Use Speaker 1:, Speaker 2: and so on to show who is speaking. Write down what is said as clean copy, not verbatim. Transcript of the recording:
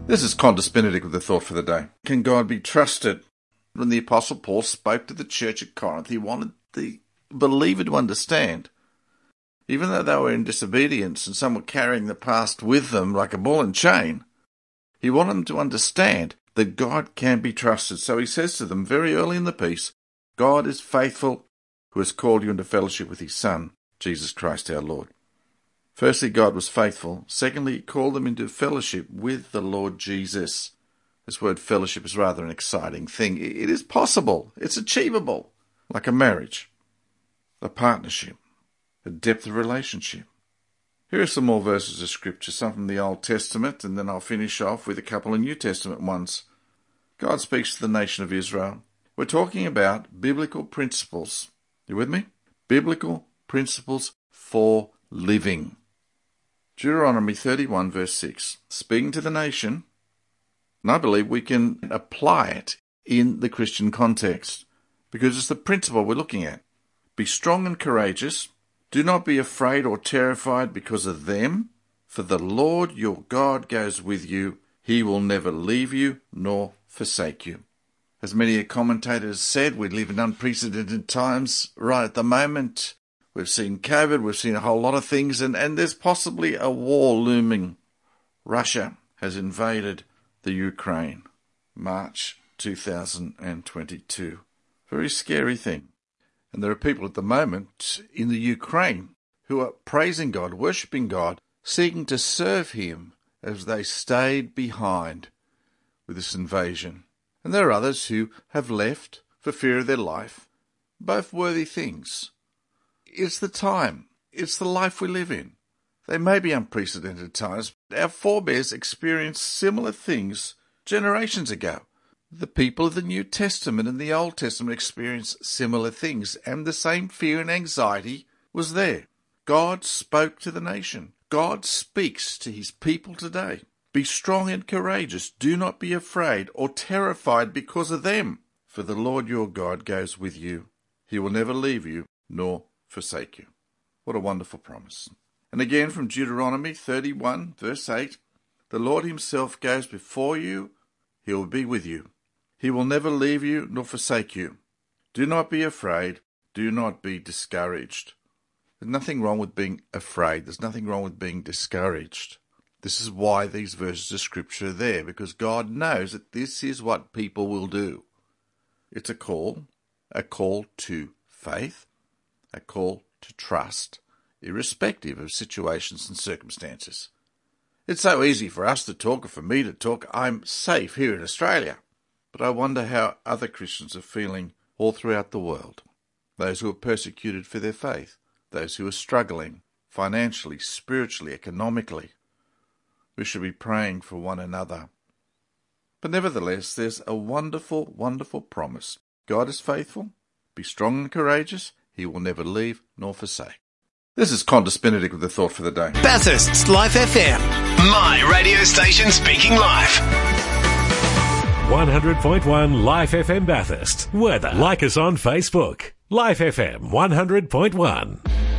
Speaker 1: This is Qantas Benedict with the thought for the day. Can God be trusted? When the Apostle Paul spoke to the church at Corinth, he wanted the believer to understand, even though they were in disobedience and some were carrying the past with them like a ball and chain, he wanted them to understand that God can be trusted. So he says to them very early in the piece, God is faithful, who has called you into fellowship with his Son, Jesus Christ our Lord. Firstly, God was faithful. Secondly, he called them into fellowship with the Lord Jesus. This word fellowship is rather an exciting thing. It is possible. It's achievable. Like a marriage, a partnership, a depth of relationship. Here are some more verses of Scripture, some from the Old Testament, and then I'll finish off with a couple of New Testament ones. God speaks to the nation of Israel. We're talking about biblical principles. You with me? Biblical principles for living. Deuteronomy 31 verse 6, speaking to the nation, and I believe we can apply it in the Christian context, because it's the principle we're looking at. Be strong and courageous. Do not be afraid or terrified because of them, for the Lord your God goes with you. He will never leave you nor forsake you. As many commentators said, we live in unprecedented times right at the moment. We've seen COVID, we've seen a whole lot of things, and there's possibly a war looming. Russia has invaded the Ukraine, March 2022. Very scary thing. And there are people at the moment in the Ukraine who are praising God, worshipping God, seeking to serve him as they stayed behind with this invasion. And there are others who have left for fear of their life. Both worthy things. It's the time. It's the life we live in. They may be unprecedented times, but our forebears experienced similar things generations ago. The people of the New Testament and the Old Testament experienced similar things, and the same fear and anxiety was there. God spoke to the nation. God speaks to his people today. Be strong and courageous. Do not be afraid or terrified because of them, for the Lord your God goes with you. He will never leave you nor forsake you. What a wonderful promise. And again from Deuteronomy 31 verse 8, the Lord himself goes before you. He will be with you. He will never leave you nor forsake you. Do not be afraid. Do not be discouraged. There's nothing wrong with being afraid. There's nothing wrong with being discouraged. This is why these verses of Scripture are there, because God knows that this is what people will do. It's a call to faith, a call to trust, irrespective of situations and circumstances. It's so easy for us to talk, or for me to talk, I'm safe here in Australia. But I wonder how other Christians are feeling all throughout the world. Those who are persecuted for their faith, those who are struggling financially, spiritually, economically. We should be praying for one another. But nevertheless, there's a wonderful, wonderful promise. God is faithful. Be strong and courageous. He will never leave nor forsake. This is Qantas Benedict with the thought for the day.
Speaker 2: Bathurst's Life FM. My radio station speaking live.
Speaker 3: 100.1 Life FM Bathurst. Weather. Like us on Facebook. Life FM 100.1.